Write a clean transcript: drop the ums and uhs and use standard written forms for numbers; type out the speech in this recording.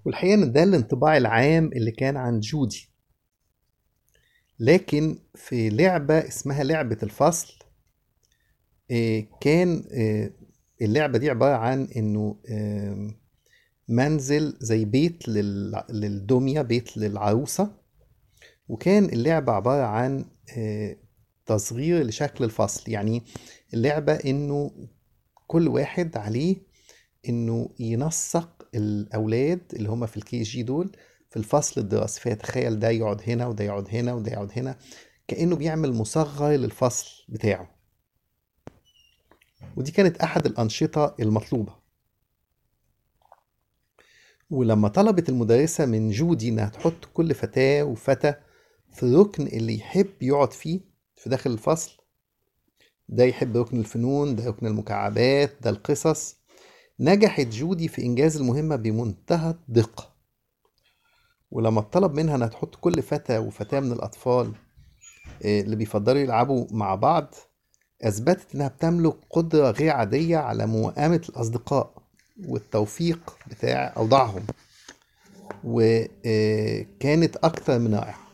والحقيقة إن ده الانطباع العام اللي كان عن جودي. لكن في لعبة اسمها لعبة الفصل، كان اللعبة دي عبارة عن إنه منزل زي بيت للدمية، بيت للعروسة. وكان اللعبة عبارة عن تصغير لشكل الفصل. يعني اللعبة إنه كل واحد عليه إنه ينسق الأولاد اللي هم في الكي جي دول في الفصل الدراسي، فيتخيل ده يقعد هنا وده يقعد هنا وده يقعد هنا، كأنه بيعمل مصغر للفصل بتاعه. ودي كانت أحد الأنشطة المطلوبة. ولما طلبت المدرسة من جودي إنها تحط كل فتاة وفتى في الركن اللي يحب يقعد فيه في داخل الفصل، ده يحب ركن الفنون، ده ركن المكعبات، ده القصص، نجحت جودي في إنجاز المهمة بمنتهى الدقة. ولما اتطلب منها إنها تحط كل فتى وفتاة من الأطفال اللي بيفضلوا يلعبوا مع بعض، أثبتت إنها بتملك قدرة غير عادية على موائمة الأصدقاء والتوفيق بتاع أوضاعهم. وكانت أكثر من رائعة.